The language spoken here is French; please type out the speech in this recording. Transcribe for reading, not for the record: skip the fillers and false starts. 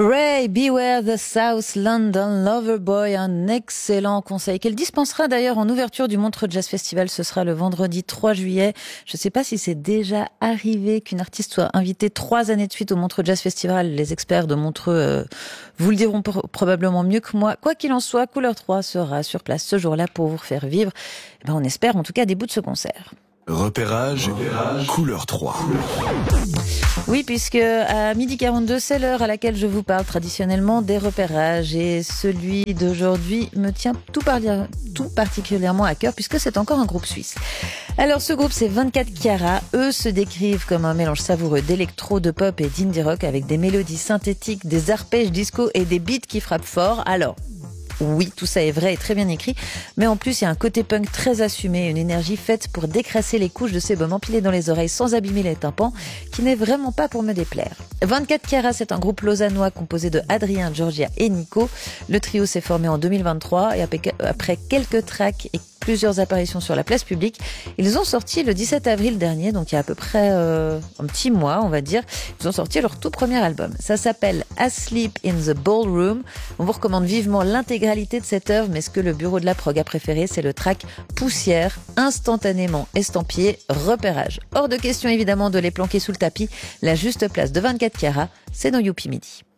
Ray, Beware the South London Loverboy, un excellent conseil qu'elle dispensera d'ailleurs en ouverture du Montreux Jazz Festival. Ce sera le vendredi 3 juillet. Je ne sais pas si c'est déjà arrivé qu'une artiste soit invitée 3 années de suite au Montreux Jazz Festival. Les experts de Montreux vous le diront probablement mieux que moi. Quoi qu'il en soit, Couleur 3 sera sur place ce jour-là pour vous faire vivre, on espère en tout cas des bouts de ce concert. Repérage. Couleur 3. Oui, puisque à 12h42, c'est l'heure à laquelle je vous parle traditionnellement des repérages. Et celui d'aujourd'hui me tient tout particulièrement à cœur, puisque c'est encore un groupe suisse. Alors, ce groupe, c'est 24 Carat. Eux se décrivent comme un mélange savoureux d'électro, de pop et d'indie rock, avec des mélodies synthétiques, des arpèges disco et des beats qui frappent fort. Alors, oui, tout ça est vrai et très bien écrit, mais en plus il y a un côté punk très assumé, une énergie faite pour décrasser les couches de sébum empilées dans les oreilles sans abîmer les tympans, qui n'est vraiment pas pour me déplaire. 24 Carat, c'est un groupe lausannois composé de Adrien, Georgia et Nico. Le trio s'est formé en 2023 et après quelques tracks et plusieurs apparitions sur la place publique, ils ont sorti le 17 avril dernier, donc il y a à peu près un petit mois, on va dire, ils ont sorti leur tout premier album. Ça s'appelle Asleep in the Ballroom. On vous recommande vivement l'intégralité de cette œuvre, mais ce que le bureau de la prog a préféré, c'est le track Poussière, instantanément estampillé repérage. Hors de question évidemment de les planquer sous le tapis. La juste place de 24 Carat, c'est dans Youpi Midi.